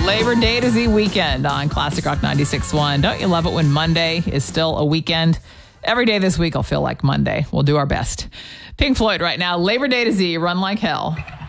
Labor Day to Z weekend on Classic Rock 96.1. Don't you love it when Monday is still a weekend? Every day this week will feel like Monday. We'll do our best. Pink Floyd right now. Labor Day to Z, Run Like Hell.